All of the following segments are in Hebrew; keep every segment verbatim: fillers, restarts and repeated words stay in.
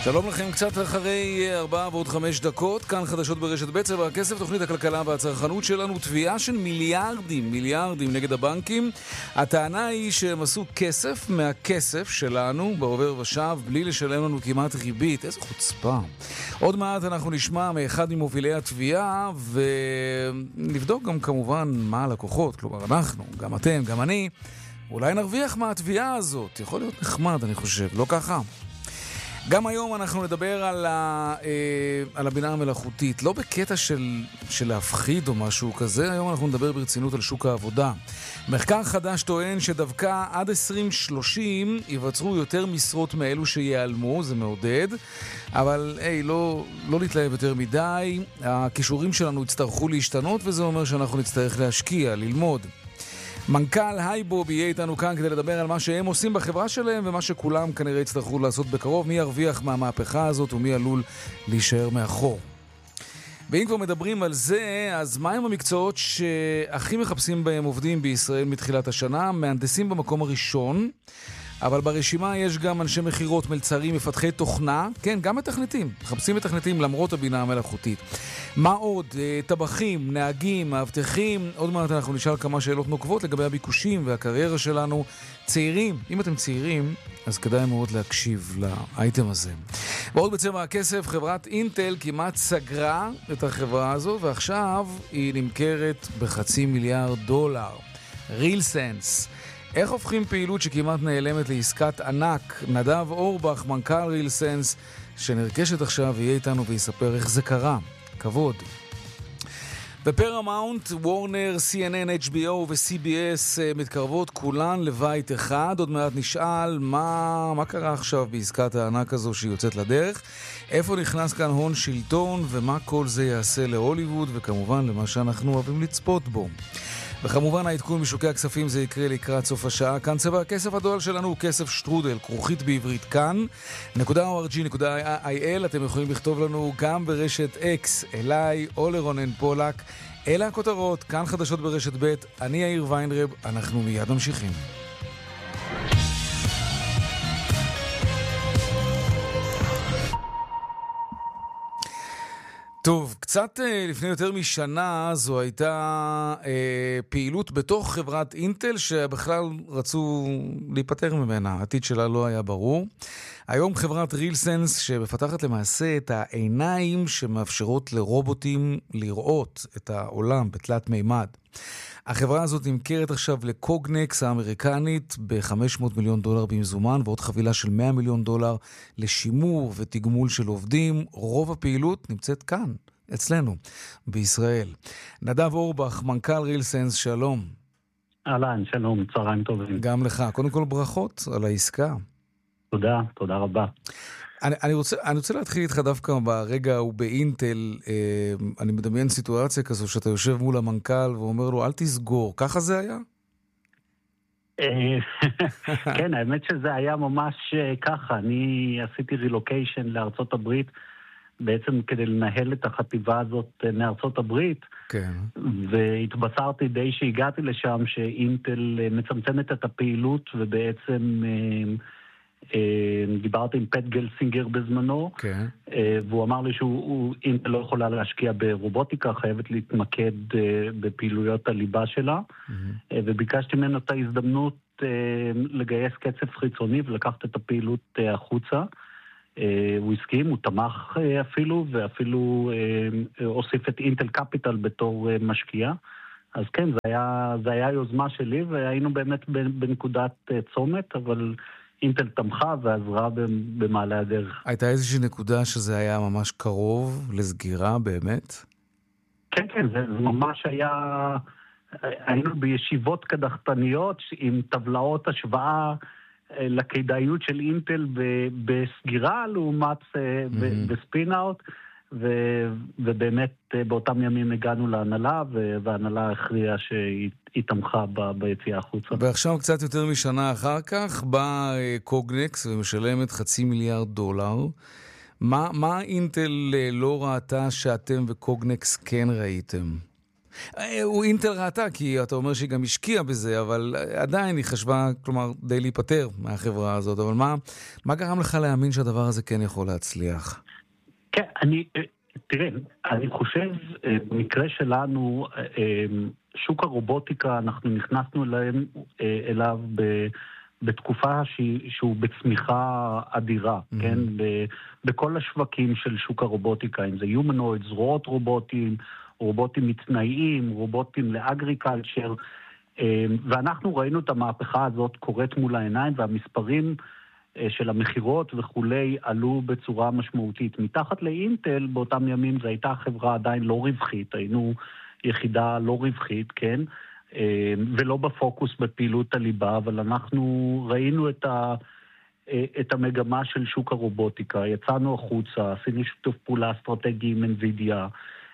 שלום לכם, קצת אחרי ארבע ועוד חמש דקות, כאן חדשות ברשת ב' צבע הכסף, תוכנית הכלכלה והצרכנות שלנו, תביעה של מיליארדים, מיליארדים נגד הבנקים. הטענה היא שהם עשו כסף מהכסף שלנו בעובר ושב, בלי לשלם לנו כמעט ריבית. איזה חוצפה. עוד מעט אנחנו נשמע מאחד ממובילי התביעה, ונבדוק גם כמובן מה הלקוחות, כלומר אנחנו, גם אתם, גם אני, אולי נרוויח מהתביעה הזאת. יכול להיות נחמד, אני חושב, לא ככה? גם היום אנחנו נדבר על, ה, אה, על הבינה המלאכותית, לא בקטע של, של להפחיד או משהו כזה, היום אנחנו נדבר ברצינות על שוק העבודה. מחקר חדש טוען שדווקא עד עשרים שלושים ייווצרו יותר משרות מאלו שיעלמו, זה מעודד, אבל היי, לא, לא להתלהב יותר מדי, הכישורים שלנו יצטרכו להשתנות, וזה אומר שאנחנו נצטרך להשקיע, ללמוד. מנכ"ל הייבוב יהיה איתנו כאן כדי לדבר על מה שהם עושים בחברה שלהם ומה שכולם כנראה יצטרכו לעשות בקרוב, מי ירוויח מהמהפכה הזאת ומי עלול להישאר מאחור. ואם כבר מדברים על זה, אז מה הם המקצועות שהכי מחפשים בהם עובדים בישראל מתחילת השנה? מהנדסים במקום הראשון, אבל ברשימה יש גם אנשי מחירות, מלצרים, מפתחי תוכנה, כן, גם מתכנתים, מחפשים מתכנתים למרות הבינה המלאכותית. מה עוד? טבחים, נהגים, מאבטחים, עוד מעט אנחנו נשאל כמה שאלות נוקבות לגבי הביקושים והקריירה שלנו. צעירים, אם אתם צעירים, אז כדאי מאוד להקשיב לאייטם הזה. ועוד בצבע הכסף, חברת אינטל כמעט סגרה את החברה הזו, ועכשיו היא נמכרת בחצי מיליארד דולר. RealSense. איך הופכים פעילות שכמעט נעלמת לעסקת ענק? נדב אורבך, מנכ"ל RealSense, שנרכשת עכשיו, יהיה איתנו ויספר איך זה קרה. כבוד. בפרמאונט, וורנר, סי אן אן, אייץ' בי או ו-סי בי אס מתקרבות כולן לבית אחד. עוד מעט נשאל מה, מה קרה עכשיו בעסקת הענק הזו שהיא יוצאת לדרך, איפה נכנס כאן הון שלטון ומה כל זה יעשה להוליווד וכמובן למה שאנחנו אוהבים לצפות בו. וכמובן העדכון משוקי הכספים זה יקרה לקראת סוף השעה. כאן צבע הכסף, הדואל שלנו הוא כסף שטרודל, כרוכית בעברית כאן נקודה או אר ג'י נקודה איי אל. אתם יכולים לכתוב לנו גם ברשת X אליי או לרונן פולק. אלה הכותרות, כאן חדשות ברשת ב', אני יאיר ויינרב, אנחנו מיד ממשיכים. טוב, קצת לפני יותר משנה זו הייתה אה, פעילות בתוך חברת אינטל שבכלל רצו להיפטר ממנה, העתיד שלה לא היה ברור. היום חברת RealSense שמפתחת למעשה את העיניים שמאפשרות לרובוטים לראות את העולם בתלת מימד. החברה הזאת נמכרת עכשיו לקוגנקס האמריקנית ב-חמש מאות מיליון דולר במזומן ועוד חבילה של מאה מיליון דולר לשימור ותגמול של עובדים. רוב הפעילות נמצאת כאן, אצלנו, בישראל. נדב אורבך, מנכ"ל RealSense, שלום. אהלן, שלום, צהריים טובים. גם לך. קודם כל ברכות על העסקה. תודה, תודה רבה. אני, אני, רוצה, אני רוצה להתחיל איתך דווקא ברגע הוא באינטל, אה, אני מדמיין סיטואציה כזו שאתה יושב מול המנכ"ל ואומר לו, אל תסגור, ככה זה היה? כן, האמת שזה היה ממש ככה, אני עשיתי רילוקיישן לארצות הברית, בעצם כדי לנהל את החטיבה הזאת מארצות הברית, כן. והתבשרתי די שהגעתי לשם שאינטל מצמצמת את הפעילות ובעצם דיברתי עם פט גלסינגר בזמנו, כן. והוא אמר לי שאינטל לא יכולה להשקיע ברובוטיקה, חייבת להתמקד בפעילויות הליבה שלה, וביקשתי ממנו את ההזדמנות לגייס קצב חיצוני ולקחת את הפעילות החוצה. הוא הסכים, הוא תמך אפילו, ואפילו הוסיף את אינטל קפיטל בתור משקיע. אז כן, זה היה, זה היה יוזמה שלי, והיינו באמת בנקודת צומת, אבל אינטל תמכה ועזרה במעלה הדרך. הייתה איזושהי נקודה שזה היה ממש קרוב לסגירה באמת? כן, כן, זה ממש היה, היינו בישיבות קדחתניות עם טבלאות השוואה לכדאיות של אינטל בסגירה לעומת בספין-אאוט, ובאמת באותם ימים הגענו להנהלה, וההנהלה הכריעה שהיא תמכה ביציאה החוצה. ועכשיו קצת יותר משנה אחר כך בא קוגנקס ומשלמת חצי מיליארד דולר. מה, מה אינטל לא ראתה שאתם וקוגנקס כן ראיתם? הוא אינטל ראתה, כי אתה אומר שהיא גם השקיעה בזה, אבל עדיין היא חשבה, כלומר, די להיפטר מהחברה הזאת. אבל מה, מה גרם לך להאמין שהדבר הזה כן יכול להצליח? כן, אני, תראה, אני חושב, במקרה שלנו, שוק הרובוטיקה, אנחנו נכנסנו אליהם, אליו ב... בתקופה שהוא בצמיחה אדירה, mm-hmm. כן? בכל השווקים של שוק הרובוטיקה, אם זה humanoid, זרועות רובוטים, רובוטים מצנאיים, רובוטים לאגריקלצ'ר, ואנחנו ראינו את המהפכה הזאת קורית מול העיניים, והמספרים של המחירות וכולי עלו בצורה משמעותית. מתחת לאינטל, באותם ימים זו הייתה חברה עדיין לא רווחית, היינו יחידה לא רווחית, כן? ולא בפוקוס בפעילות הליבה, אבל אנחנו ראינו את, ה, את המגמה של שוק הרובוטיקה, יצאנו החוצה, עשינו שיתוף פעולה אסטרטגי עם NVIDIA,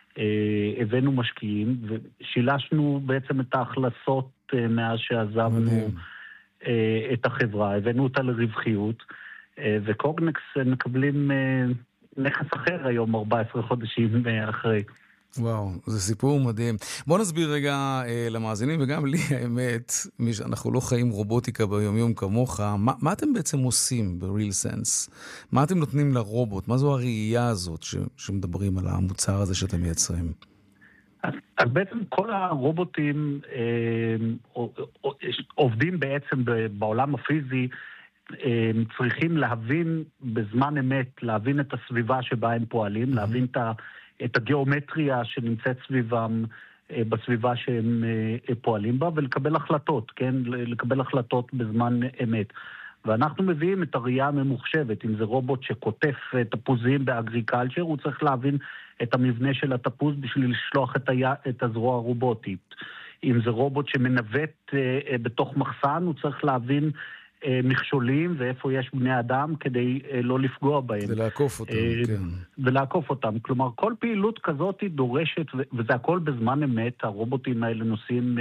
הבאנו משקיעים, ושילשנו בעצם את ההכנסות מאז שעזבנו את החברה, הבאנו אותה לרווחיות, וקוגנקס מקבלים נכס אחר היום, ארבעה עשר חודשים אחרי. וואו, זה סיפור מדהים. בוא נסביר רגע אה, למאזינים, וגם לי האמת, אנחנו לא חיים רובוטיקה ביומיום כמוך, מה, מה אתם בעצם עושים ב-Real Sense? מה אתם נותנים לרובוט? מה זו הראייה הזאת ש, שמדברים על המוצר הזה שאתם מייצרים? אז, אז בעצם כל הרובוטים אה, עובדים בעצם בעולם הפיזי, אה, צריכים להבין בזמן אמת, להבין את הסביבה שבה הם פועלים, mm-hmm. להבין את ה... את הגיאומטריה שנמצאת סביבם, בסביבה שהם פועלים בה, ולקבל החלטות, כן? לקבל החלטות בזמן אמת. ואנחנו מביאים את הראייה הממוחשבת, אם זה רובוט שכותף תפוזים באגריקלצ'ר, הוא צריך להבין את המבנה של התפוז בשביל לשלוח את, היה, את הזרוע הרובוטית. אם זה רובוט שמנווט בתוך מחסן, הוא צריך להבין מכשולים ואיפה יש בני אדם כדי לא לפגוע בהם. ולעקוף אותם, כן. ולעקוף אותם. כלומר, כל פעילות כזאת היא דורשת, וזה הכל בזמן אמת, הרובוטים האלה נוסעים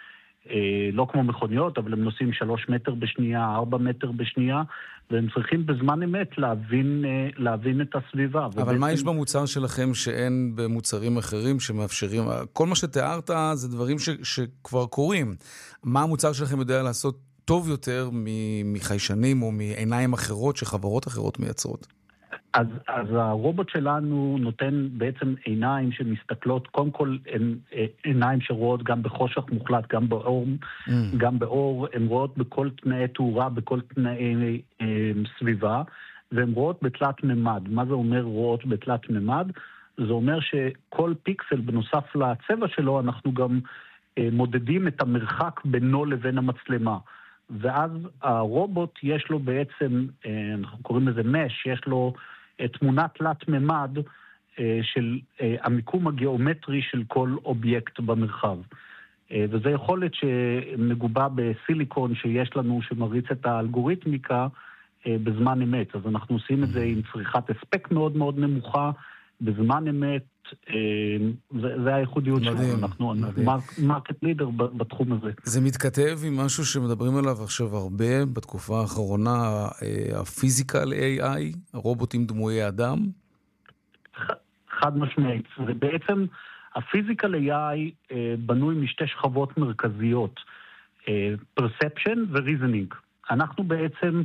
לא כמו מכוניות, אבל הם נוסעים שלוש מטר בשנייה, ארבע מטר בשנייה, והם צריכים בזמן אמת להבין, להבין את הסביבה. אבל ובעצם... מה יש במוצר שלכם שאין במוצרים אחרים שמאפשרים? כל מה שתיארת זה דברים ש... שכבר קורים. מה המוצר שלכם יודע לעשות טוב יותר מחיישנים או מעיניים אחרות שחברות אחרות מייצרות? אז, אז הרובוט שלנו נותן בעצם עיניים שמסתכלות, קודם כל הן עיניים שרואות גם בחושך מוחלט, גם באור, mm. גם באור, הן רואות בכל תנאי תאורה, בכל תנאי אה, סביבה, והן רואות בתלת ממד. מה זה אומר רואות בתלת ממד? זה אומר שכל פיקסל בנוסף לצבע שלו, אנחנו גם אה, מודדים את המרחק בינו לבין המצלמה. ואז הרובוט יש לו בעצם, אנחנו קוראים לזה מש, יש לו תמונת תלת ממד של המיקום הגיאומטרי של כל אובייקט במרחב. וזו יכולת שמגובה בסיליקון שיש לנו שמריץ את האלגוריתמיקה בזמן אמת. אז אנחנו עושים את זה עם צריכת הספק מאוד מאוד נמוכה, בזמן אמת, זה, זה הייחודיות שלנו, אנחנו מרקט לידר בתחום הזה. זה מתכתב עם משהו שמדברים עליו עכשיו הרבה בתקופה האחרונה, הפיזיקל איי איי, הרובוטים דמויי אדם? חד משמעית. זה בעצם, הפיזיקל איי איי בנוי משתי שכבות מרכזיות, perception ו-reasoning. אנחנו בעצם,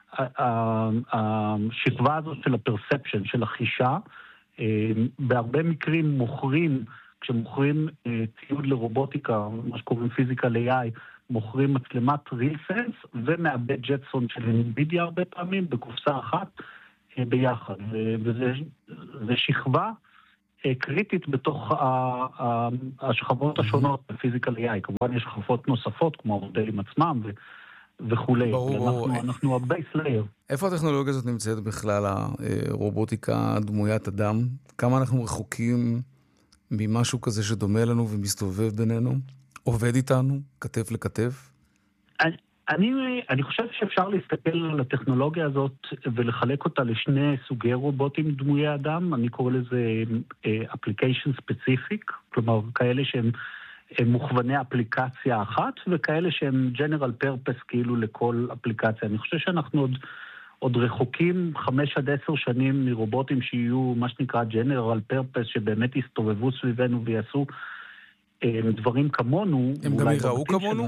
השכבה הזאת של ה-perception, של החישה, בהרבה מקרים מוכרים, כשמוכרים ציוד לרובוטיקה, מה שקוראים פיזיקל איי איי, מוכרים מצלמת רילסנס ומעבד ג'טסון של NVIDIA הרבה פעמים בקופסה אחת ביחד. וזה שכבה קריטית בתוך השכבות השונות בפיזיקל איי איי. כמובן יש שכבות נוספות כמו המודלים עצמם ו... וכולי. ברור. אנחנו, אנחנו הבייס לייר. איפה הטכנולוגיה הזאת נמצאת בכלל, הרובוטיקה דמויית אדם? כמה אנחנו רחוקים ממשהו כזה שדומה לנו ומסתובב בינינו? עובד איתנו, כתף לכתף? אני, אני, אני חושב שאפשר להסתכל על הטכנולוגיה הזאת ולחלק אותה לשני סוגי רובוטים דמויי אדם. אני קורא לזה application specific, כלומר כאלה שהם הם מוכווני אפליקציה אחת, וכאלה שהם general purpose כאילו לכל אפליקציה. אני חושב שאנחנו עוד, עוד רחוקים חמש עד עשר שנים מרובוטים שיהיו מה שנקרא general purpose, שבאמת יסתובבו סביבנו ויעשו דברים כמונו... הם גם יראו כמונו?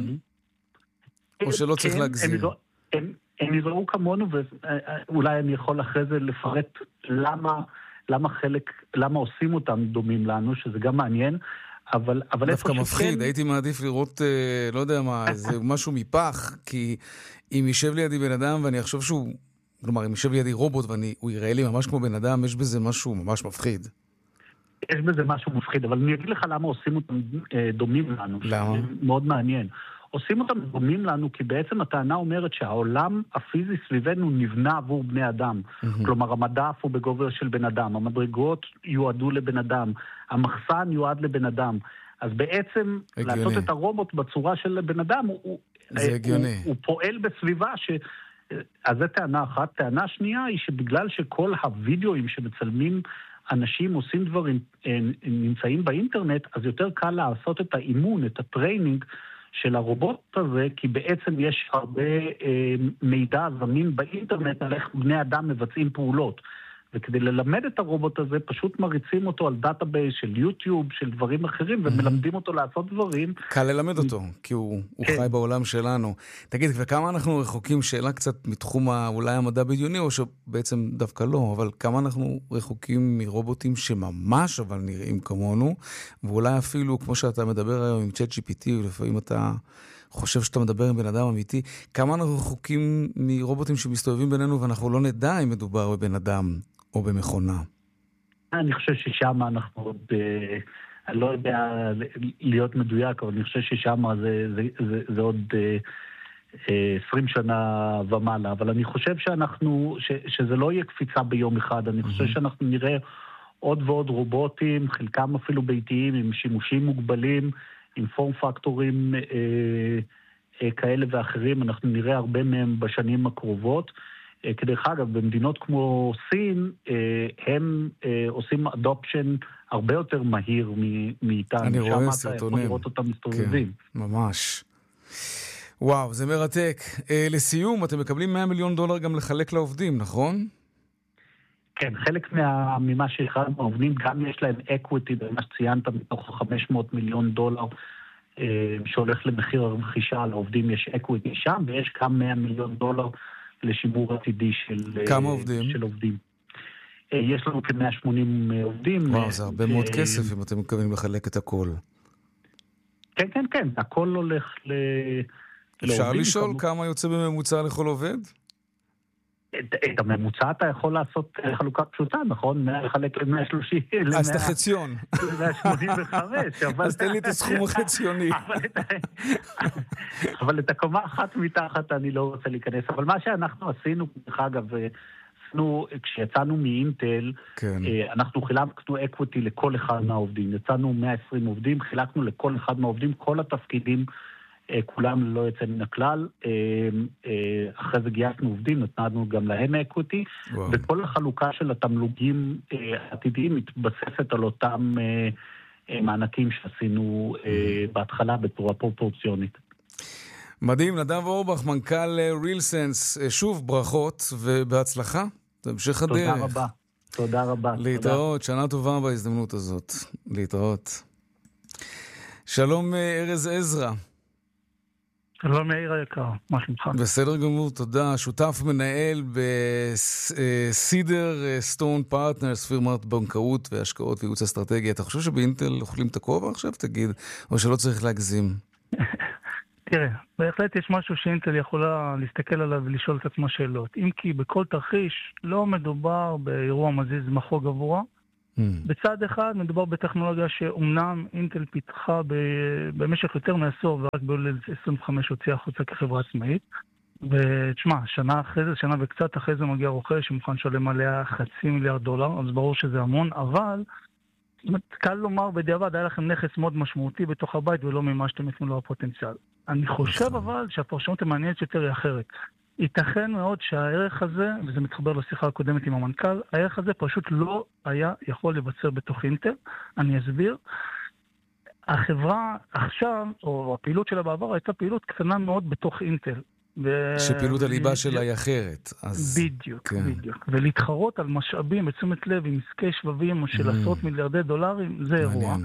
או שלא צריך להגזים? הם יראו כמונו, ואולי אני יכול אחרי זה לפרט למה, למה חלק, למה עושים אותם דומים לנו, שזה גם מעניין, אבל, אבל דווקא מפחיד, הייתי מעדיף לראות, לא יודע מה, זה משהו מפח, כי אם יישב לידי בן אדם ואני אחשוב שהוא, כלומר, אם יישב לידי רובוט והוא יראה לי ממש כמו בן אדם, יש בזה משהו ממש מפחיד. יש בזה משהו מפחיד, אבל אני אגיד לך למה עושים אותם דומים לנו. למה? מאוד מעניין. עושים אותם דומים לנו כי בעצם הטענה אומרת שהעולם הפיזי סביבנו נבנה עבור בני אדם. Mm-hmm. כלומר, המדף הוא בגובה של בן אדם, המדרגות יועדו לבן אדם, המחסן יועד לבן אדם. אז בעצם הגיוני. לעשות את הרובוט בצורה של בן אדם, הוא, זה הגיוני. הוא, הוא פועל בסביבה ש... אז זו טענה אחת. טענה שנייה היא שבגלל שכל הווידאוים שמצלמים אנשים עושים דברים, נמצאים באינטרנט, אז יותר קל לעשות את האימון, את הטריינינג, של הרובוט הזה, כי בעצם יש הרבה אה, מידע זמין באינטרנט על איך בני אדם מבצעים פעולות. וכדי ללמד את הרובוט הזה, פשוט מריצים אותו על דאטאבייס של יוטיוב, של דברים אחרים, ומלמדים אותו לעשות דברים. קל ללמד אותו, כי הוא, הוא חי בעולם שלנו. תגיד, וכמה אנחנו רחוקים, שאלה קצת מתחום אולי המדע בדיוני, או שבעצם דווקא לא, אבל כמה אנחנו רחוקים מרובוטים שממש אבל נראים כמונו, ואולי אפילו, כמו שאתה מדבר היום עם צ'אט ג'י פי טי, ולפעמים אתה חושב שאתה מדבר עם בן אדם אמיתי, כמה אנחנו רחוקים מרובוטים שמסתובבים בינינו, ואנחנו לא נדע אם מדובר בבן אדם. או במכונה? אני חושב ששם אנחנו עוד, אני לא יודע להיות מדויק, אבל אני חושב ששם זה, זה, זה, זה עוד עשרים שנה ומעלה, אבל אני חושב שאנחנו, ש, שזה לא יהיה קפיצה ביום אחד, אני חושב שאנחנו נראה עוד ועוד רובוטים, חלקם אפילו ביתיים, עם שימושים מוגבלים, עם פורם פקטורים אה, אה, כאלה ואחרים, אנחנו נראה הרבה מהם בשנים הקרובות, כדרך אגב, במדינות כמו סין, הם עושים אדופשן הרבה יותר מהיר מאיתנו. אני רואה סרטונים. שם אתה יכול לראות אותם מסתובבים. כן, ממש. וואו, זה מרתק. לסיום, אתם מקבלים מאה מיליון דולר גם לחלק לעובדים, נכון? כן, חלק מה, ממה שאחד מהעובדים, גם יש להם אקוויטי, במה שציינת, מתוך חמש מאות מיליון דולר, שהולך למחיר הרכישה, לעובדים יש אקוויטי שם, ויש גם מאה מיליון דולר לשימור עתידי של, כמה עובדים? של עובדים. יש לנו כ-מאה ושמונים עובדים. וואו, זה הרבה מאוד כסף אם אתם מתכוונים לחלק את הכל. כן, כן, כן, הכל הולך ל... אפשר לשאול כמה יוצא בממוצע לכל עובד? את, את הממוצע אתה יכול לעשות חלוקה פשוטה, נכון? לחלק ל-מאה ושלושים. אז את החציון. ל-מאה שמונים וחמש. אז תן לי את הסכום החציוני. אבל את הקומה אחת מתחת אני לא רוצה להיכנס. אבל מה שאנחנו עשינו, דרך אגב, עשינו, כשיצאנו מאינטל, אנחנו חילקנו אקוויטי לכל אחד מהעובדים. יצאנו מאה ועשרים עובדים, חילקנו לכל אחד מהעובדים, כל התפקידים, כולם לא יצא מן הכלל, אחרי זה גייסנו עובדים, נתנו גם להם אקוויטי, וכל החלוקה של התמלוגים העתידיים מתבססת על אותם מענקים שעשינו בהתחלה בצורה פרופורציונית. מדהים, נדב אורבך, מנכ"ל רילסנס, שוב ברכות ובהצלחה, תמשיך הדרך. תודה רבה, תודה רבה. להתראות, שנה טובה בהזדמנות הזאת, להתראות. שלום ארז עזרא. שלום יאיר היקר, מה שלומך? בסדר גמור, תודה. שותף מנהל בסידר סטון פרטנרס, פירמת בנקאות והשקעות וייעוץ אסטרטגי. אתה חושב שבאינטל אוכלים את הכובע עכשיו, תגיד, או שלא צריך להגזים? תראה, בהחלט יש משהו שאינטל יכולה להסתכל עליו ולשאול את עצמה שאלות. אם כי בכל תרחיש לא מדובר באירוע מזיז מחוג עבורה, Mm. בצד אחד מדובר בטכנולוגיה שאומנם אינטל פיתחה במשך יותר מעשור ורק ב-אלפיים עשרים וחמש הוציאה החוצה כחברה עצמאית, ותשמע, שנה אחרי זה, שנה וקצת אחרי זה מגיע רוכש שמוכן לשלם עליה חצי מיליארד דולר, אז ברור שזה המון, אבל קל לומר בדיעבד היה לכם נכס מאוד משמעותי בתוך הבית ולא מימשתם את מלוא הפוטנציאל. אני חושב אבל שהפרשנות המעניינת יותר היא אחרת. ייתכן מאוד שהערך הזה, וזה מתחבר לשיחה הקודמת עם המנכ"ל, הערך הזה פשוט לא היה יכול לבצר בתוך אינטל. אני אסביר. החברה עכשיו, או הפעילות שלה בעבר, הייתה פעילות קטנה מאוד בתוך אינטל. ו... שפעילות הליבה שלה היא אחרת. אז... בדיוק, כן. בדיוק. ולהתחרות על משאבים בתשומת לב עם עסקי שבבים של mm. עשרות מיליארדי דולרים, זה אירוע.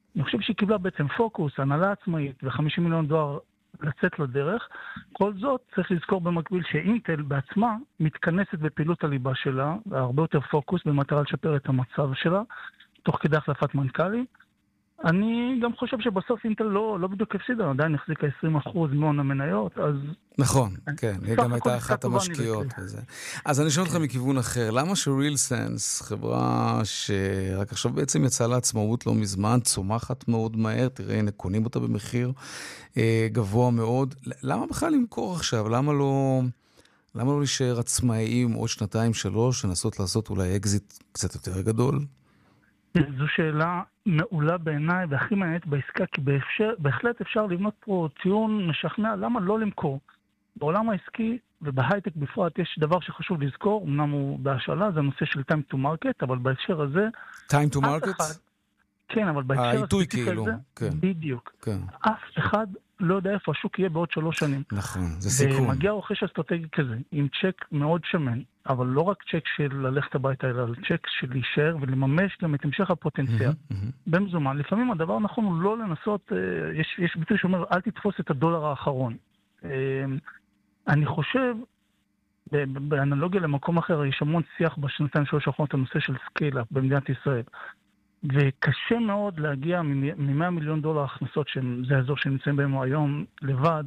אני חושב שהיא קיבלה בעצם פוקוס, הנהלה עצמאית ו-חמישים מיליון דולר לצאת לדרך. כל זאת צריך לזכור במקביל שאינטל בעצמה מתכנסת בפעילות הליבה שלה, והרבה יותר פוקוס במטרה לשפר את המצב שלה, תוך כדי החלפת מנכ"לים. אני גם חושב שבסוף אינטל לא, לא בדיוק הפסידה, עדיין החזיקה עשרים אחוז מהון המניות, אז... נכון, כן, היא גם הייתה אחת המשקיעות וזה. אז אני שואל אותך מכיוון אחר, למה ש-RealSense, חברה שרק עכשיו בעצם יצאה לעצמאות לא מזמן, צומחת מאוד מהר, תראה, הנה, קונים אותה במחיר אה, גבוה מאוד, למה בכלל למכור עכשיו? למה לא... למה לא להישאר עצמאיים עוד שנתיים, שלוש, לנסות לעשות אולי אקזיט קצת יותר גדול? זו שאלה מעולה בעיניי והכי מעניינת בעסקה, כי באפשר, בהחלט אפשר לבנות פה טיעון משכנע למה לא למכור. בעולם העסקי ובהייטק בפרט יש דבר שחשוב לזכור, אמנם הוא בהשאלה, זה הנושא של time to market, אבל בהקשר הזה... time to market? אחד, כן, אבל בהקשר הספציפי כאילו, הזה, כן. בדיוק. כן. אף אחד לא יודע איפה השוק יהיה בעוד שלוש שנים. נכון, זה סיכון. ומגיע רוכש אסטרטגי כזה, עם צ'ק מאוד שמן, אבל לא רק צ'ק של ללכת הביתה, אלא צ'ק של להישאר ולממש גם את המשך הפוטנציאל. Mm-hmm, mm-hmm. במזומן, לפעמים הדבר נכון הוא לא לנסות, יש, יש ביטוי שאומר, אל תתפוס את הדולר האחרון. אני חושב, באנלוגיה למקום אחר, יש המון שיח בשנתיים שלוש האחרונות, הנושא של סקייל-אפ במדינת ישראל. וקשה מאוד להגיע מ-מאה מיליון דולר הכנסות, שזה האזור שנמצאים בהם היום לבד,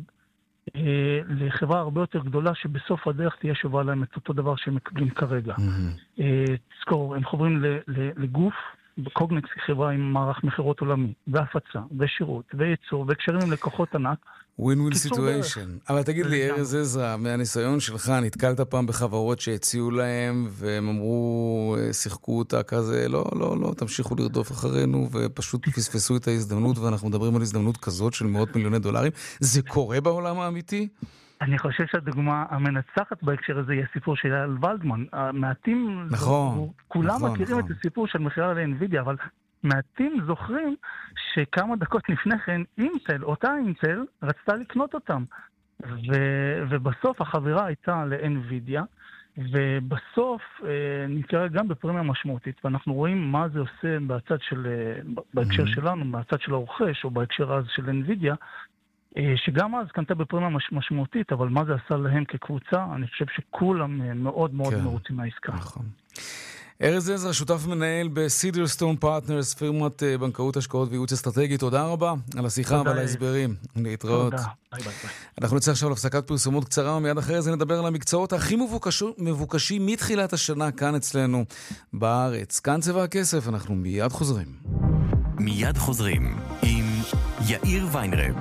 לחברה הרבה יותר גדולה שבסוף הדרך תהיה שווה להם את אותו דבר שהם מקבלים כרגע. תזכור, הם חוברים לגוף, קוגנקס היא חברה עם מערך מחירות עולמי, והפצה, ושירות, וייצור, והקשרים עם לקוחות ענק. ווין-ווין סיטואשן. אבל תגיד לי, ארז עזרא, מהניסיון שלך, נתקלת פעם בחברות שהציעו להם, והם אמרו, שיחקו אותה כזה, לא, לא, לא, תמשיכו לרדוף אחרינו, ופשוט פספסו את ההזדמנות, ואנחנו מדברים על הזדמנות כזאת של מאות מיליוני דולרים. זה קורה בעולם האמיתי? אני חושב שהדוגמה המנצחת בהקשר הזה היא הסיפור של אייל ולדמן. מעטים, נכון, כולם נכון, מכירים נכון. את הסיפור של מכירה לאנווידיה, אבל מעטים זוכרים שכמה דקות לפני כן אינטל, אותה אינטל, רצתה לקנות אותם. ו- ובסוף החבירה הייתה לאנווידיה, ובסוף אה, נתקרא גם בפרמיה משמעותית, ואנחנו רואים מה זה עושה בצד של, בהקשר mm-hmm. שלנו, בצד של הרוכש, או בהקשר אז של אנווידיה, שגם אז קנתה בפרמיה מש, משמעותית, אבל מה זה עשה להם כקבוצה? אני חושב שכולם מאוד מאוד כן, מרוצים מהעסקה. נכון. ארז עזרא, שותף מנהל בסידרסטון פרטנרס, פירמת בנקאות השקעות וייעוץ אסטרטגי. תודה רבה על השיחה ועל ההסברים. להתראות. תודה. ביי ביי ביי. אנחנו נצא עכשיו להפסקת פרסומות קצרה, ומיד אחרי זה נדבר על המקצועות הכי מבוקשים מתחילת השנה כאן אצלנו בארץ. כאן צבע הכסף, אנחנו מיד חוזרים. מיד חוזרים עם יאיר ויינרב.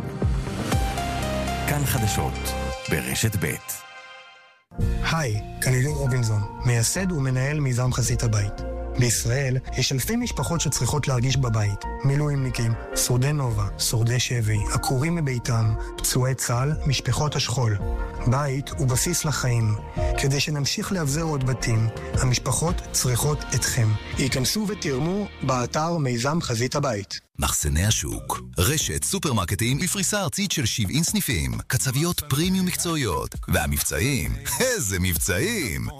כאן חדשות ברשת ב'. היי, כאן אילן רובינזון, מייסד ומנהל מיזם חזית הבית. בישראל יש אלפי משפחות שצריכות להרגיש בבית. מילואימניקים, שורדי נובה, שורדי שבי, עקורים מביתם, פצועי צה"ל, משפחות השכול. בית הוא בסיס לחיים. כדי שנמשיך להבזר עוד בתים, המשפחות צריכות אתכם. היכנסו ותרמו באתר מיזם חזית הבית. מחסני השוק, רשת סופרמרקטים בפריסה ארצית של שבעים סניפים, קצביות פרימיום מקצועיות, והמבצעים, איזה מבצעים!